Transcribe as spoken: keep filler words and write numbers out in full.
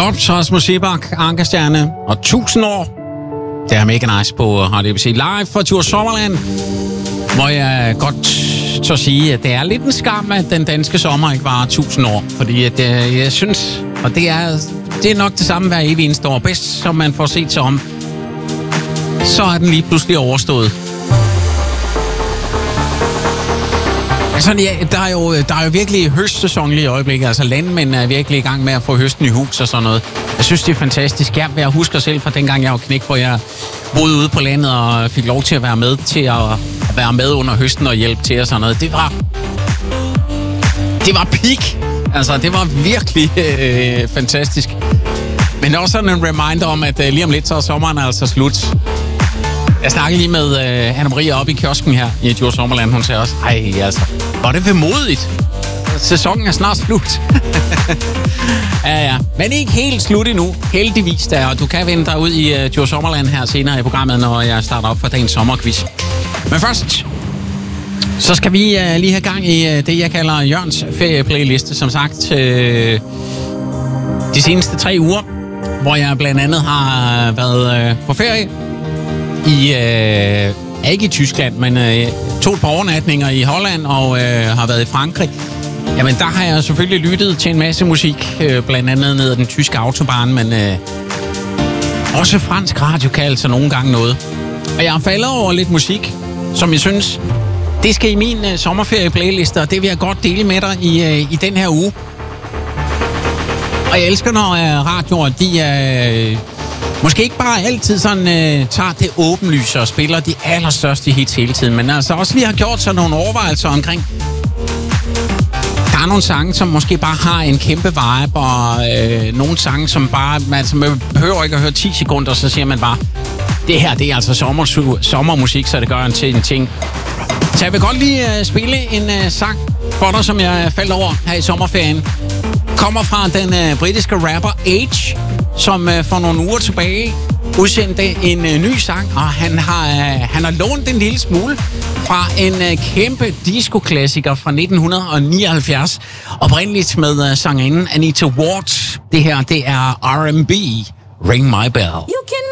Bobs, Rasmus Seebach, Ankerstjerne og tusind år. Det er mega nice på Radio A B C live fra Djurs Sommerland, hvor jeg godt tør sige, at det er lidt en skam, at den danske sommer ikke var tusind år. Fordi at, øh, jeg synes, og det er, det er nok det samme hver evig eneste år. Bedst, som man får set sig om, så er den lige pludselig overstået. Altså, ja, der, er jo, der er jo virkelig høstsæson lige i øjeblikket. Altså, landmænd er virkelig i gang med at få høsten i hus og sådan noget. Jeg synes, det er fantastisk. Jeg, jeg husker selv fra dengang, jeg var knæk, hvor jeg boede ude på landet og fik lov til at være med til at være med under høsten og hjælpe til og sådan noget. Det var... Det var peak. Altså, det var virkelig øh, fantastisk. Men også sådan en reminder om, at øh, lige om lidt, så er sommeren altså slut. Jeg snakkede lige med øh, Anna-Maria oppe i kiosken her i Djurs Sommerland. Hun sagde også, ej altså, hvor er det vemodigt. Sæsonen er snart slut. Ja, ja. Men ikke helt slut endnu. Heldigvis der, og du kan vende dig ud i uh, Djurs Sommerland her senere i programmet, når jeg starter op for dagens sommerquiz. Men først, så skal vi uh, lige have gang i uh, det, jeg kalder Jørgens ferieplayliste. Som sagt, uh, de seneste tre uger, hvor jeg blandt andet har været uh, på ferie i, uh, ikke i Tyskland, men uh, to par overnatninger i Holland og uh, har været i Frankrig. Jamen, der har jeg selvfølgelig lyttet til en masse musik, uh, blandt andet ned ad den tyske autobahn, men uh, også fransk radio kan altså nogle gange noget. Og jeg har faldet over lidt musik, som jeg synes, det skal i min uh, sommerferie-playliste, og det vil jeg godt dele med dig i, uh, i den her uge. Og jeg elsker, når uh, radioer, de er... Uh, Måske ikke bare altid sådan øh, tager det åbenlyse og spiller de allerstørste hits hele tiden, men altså også vi har gjort så nogle overvejelser omkring. Der er nogle sange, som måske bare har en kæmpe vibe, og øh, nogle sange, som bare, altså man behøver ikke at høre ti sekunder, så siger man bare, det her, det er altså sommer, sommermusik, så det gør en til en ting. Så jeg vil godt lige øh, spille en øh, sang for dig, som jeg faldt over her i sommerferien. Kommer fra den øh, britiske rapper Age, som øh, for nogle uger tilbage udsendte en øh, ny sang, og han har, øh, han har lånt en lille smule fra en øh, kæmpe disco-klassiker fra nitten nioghalvfjerds, oprindeligt med øh, sangerinden Anita Ward. Det her, det er R and B, Ring My Bell.